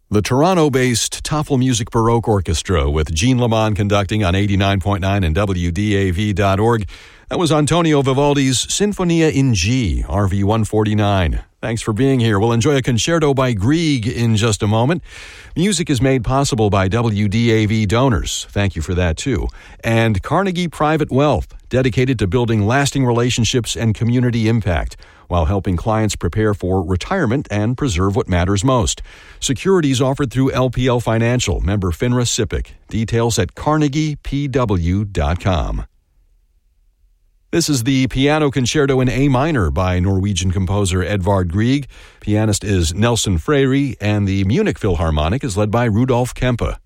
The Toronto-based Toffel Music Baroque Orchestra with Jean Lamont conducting on 89.9 and WDAV.org. That was Antonio Vivaldi's Sinfonia in G, RV 149. Thanks for being here. We'll enjoy a concerto by Grieg in just a moment. Music is made possible by WDAV donors. Thank you for that, too. And Carnegie Private Wealth, dedicated to building lasting relationships and community impact, while helping clients prepare for retirement and preserve what matters most. Securities offered through LPL Financial, member FINRA SIPC. Details at carnegiepw.com. This is the Piano Concerto in A minor by Norwegian composer Edvard Grieg. Pianist is Nelson Freyre, and the Munich Philharmonic is led by Rudolf Kempe.